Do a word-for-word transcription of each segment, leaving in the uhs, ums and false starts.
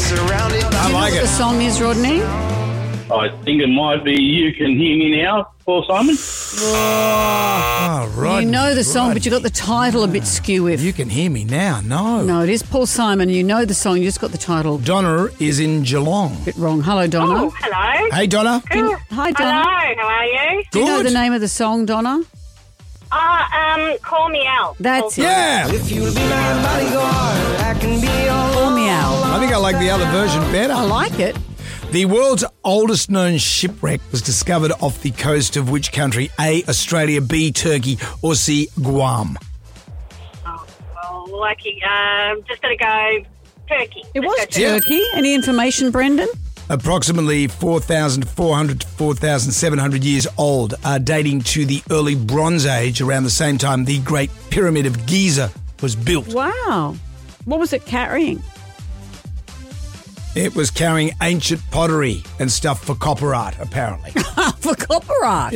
surrounded. I like What the it. song is, Rodney? I think it might be You Can Hear Me Now, Paul Simon. Oh, right. You know the song, but you got the title a bit skew with. You Can Hear Me Now. No. No, it is Paul Simon. You know the song, you just got the title a Donna is in Geelong. bit wrong. Hello, Donna. Oh, hello. Hey, Donna. Can- Hi, Donna. Hello, how are you? Do you know Good. the name of the song, Donna? Uh, um, Call Me Out. That's it. Yeah. If you'll be my bodyguard, I can be your Call Me Out. I think I like the other version better. I like it. The world's oldest known shipwreck was discovered off the coast of which country? A, Australia, B, Turkey, or C, Guam? Oh, well, lucky. Um, just got to go Turkey. It Let's was go Turkey. Turkey. Any information, Brendan? Approximately four thousand four hundred to four thousand seven hundred years old, uh, dating to the early Bronze Age, around the same time the Great Pyramid of Giza was built. Wow. What was it carrying? It was carrying ancient pottery and stuff for copper art, apparently. For copper art.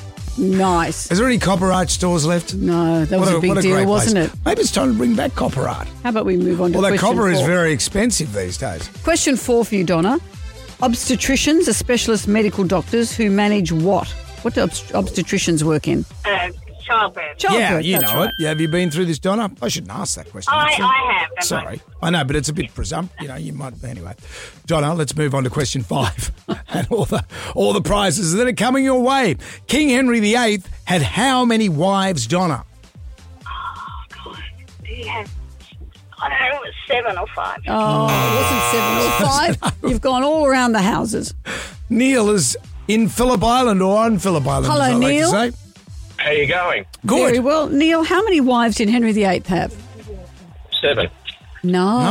Nice. Is there any copper art stores left? No, that was What a big what deal, great wasn't place. it? Maybe it's time to bring back copper art. How about we move on to Although question copper is four? very expensive these days. Question four for you, Donna. Obstetricians are specialist medical doctors who manage what? What do obst- obstetricians work in? Uh, childbirth. Childbirth, Yeah, you that's know right. it. Yeah, have you been through this, Donna? I shouldn't ask that question. I, actually. I have. don't Sorry. I know, but it's a bit presumptive. You know, you might. Anyway, Donna, let's move on to question five and all the all the prizes that are coming your way. King Henry the Eighth had how many wives, Donna? I? God, do you have? I don't know. It was seven or five. Oh, it wasn't seven or five. You've gone all around the houses. Neil is in Phillip Island or on Phillip Island, Hello, as I like Neil. to say. How you going? Good. Very well. Neil, how many wives did Henry the Eighth have? Seven. No.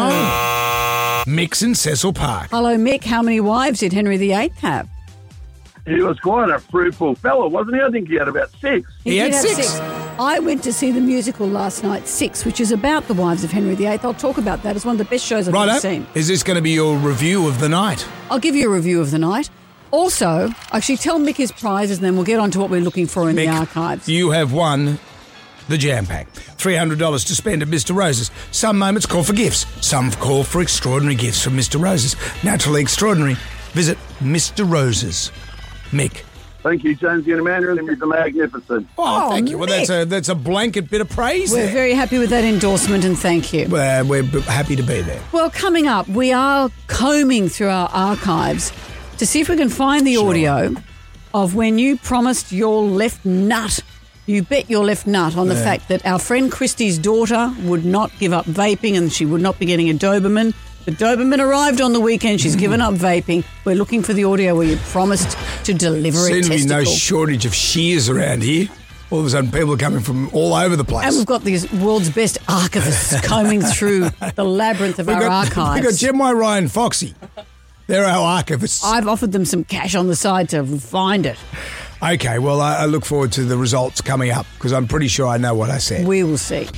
Oh. Mix in Cecil Park. Hello, Mick. How many wives did Henry the Eighth have? He was quite a fruitful fellow, wasn't he? I think he had about six. He had did have six. I went to see the musical last night, Six, which is about the wives of Henry the Eighth. I'll talk about that. It's one of the best shows I've ever Righto. seen. Is this going to be your review of the night? I'll give you a review of the night. Also, actually tell Mick his prizes and then we'll get on to what we're looking for in the Mick, archives. You have won the Jam Pack. three hundred dollars to spend at Mister Rose's. Some moments call for gifts. Some call for extraordinary gifts from Mister Rose's. Naturally extraordinary. Visit Mister Rose's. Mick. Thank you, Jonesy and Amanda. You're magnificent. Oh, Oh, thank you. Well, Mick. that's a that's a blanket bit of praise We're there. very happy with that endorsement and thank you. Uh, we're b- happy to be there. Well, coming up, we are combing through our archives to see if we can find the Sure. audio of when you promised your left nut. You bet your left nut on the Yeah. fact that our friend Christy's daughter would not give up vaping and she would not be getting a Doberman. The Doberman arrived on the weekend. She's given up vaping. We're looking for the audio where you promised to deliver a Seems to be testicle. no shortage of shears around here. All of a sudden, people are coming from all over the place. And we've got these world's best archivists combing through the labyrinth of We've our got, archives. We've got Gemini, Ryan, Foxy. They're our archivists. I've offered them some cash on the side to find it. Okay, well, I, I look forward to the results coming up because I'm pretty sure I know what I said. We will see.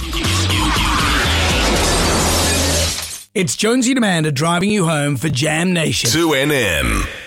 It's Jonesy and Amanda driving you home for Jam Nation. two N M.